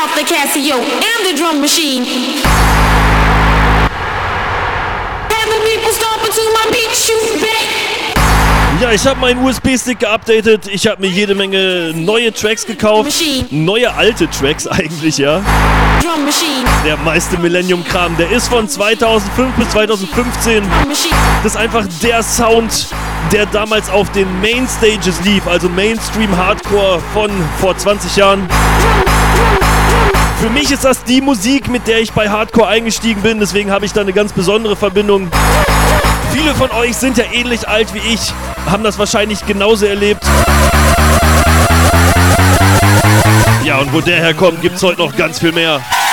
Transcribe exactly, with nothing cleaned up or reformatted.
out the Casio and the drum machine. And the people stomping to my beat, shoot back. Ja, ich habe meinen U S B-Stick geupdatet. Ich habe mir jede Menge neue Tracks gekauft. Neue alte Tracks eigentlich, ja. Der meiste Millennium-Kram, der ist von zweitausendfünf bis zweitausendfünfzehn. Das ist einfach der Sound, der damals auf den Mainstages lief, also Mainstream-Hardcore von vor zwanzig Jahren. Für mich ist das die Musik, mit der ich bei Hardcore eingestiegen bin, deswegen habe ich da eine ganz besondere Verbindung. Viele von euch sind ja ähnlich alt wie ich, haben das wahrscheinlich genauso erlebt. Ja, und wo der herkommt, gibt's heute noch ganz viel mehr.